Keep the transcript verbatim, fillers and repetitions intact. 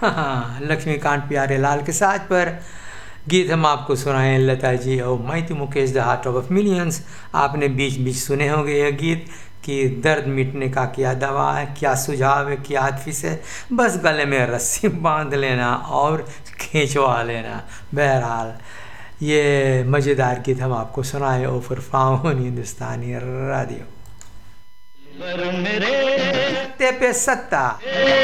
हाँ, लक्ष्मीकांत प्यारेलाल के साथ पर गीत हम आपको सुनाए लता जी और मैं तो Mukesh the heart of millions. आपने बीच बीच सुने होंगे यह गीत कि दर्द मिटने का क्या दवा है, क्या सुझाव है, क्या हदफिस है, बस गले में रस्सी बांध लेना और खींचवा लेना। बहरहाल ये मज़ेदार गीत हम आपको सुनाए ओफर फाउन हिंदुस्तानी रेडियो ते पे सत्ता।